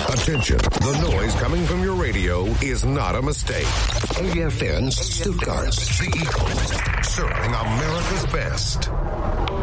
Attention, the noise coming from your radio is not a mistake. AFN Stuttgart. The Eagles, serving America's best.